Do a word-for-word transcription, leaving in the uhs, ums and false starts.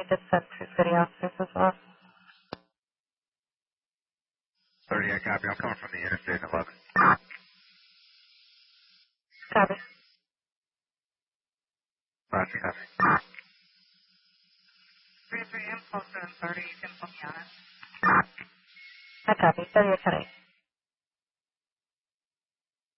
we did send two city officers as well. thirty-eight, copy. I'm coming from the interstate eleven. Copy. Roger, copy. three three, I'm closer than thirty. You can put me on it. I copy. thirty-eight, ten eight.